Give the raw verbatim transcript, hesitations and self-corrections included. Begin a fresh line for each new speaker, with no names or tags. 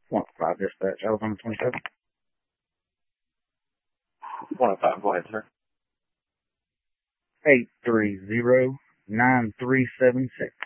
one oh five dispatch, Alabama twenty-seven.
one oh five, go ahead, sir.
eight three zero, nine three seven six.